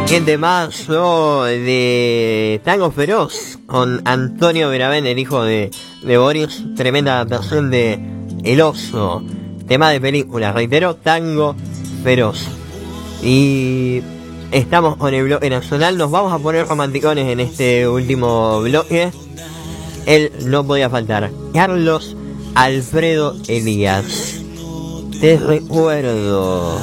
Qué temazo de Tango Feroz con Antonio Benavente, el hijo de Boris. Tremenda adaptación de El Oso. Tema de película, reitero, Tango Feroz. Y estamos con el bloque nacional. Nos vamos a poner romanticones en este último bloque. Él no podía faltar. Carlos Alfredo Elías. Te recuerdo.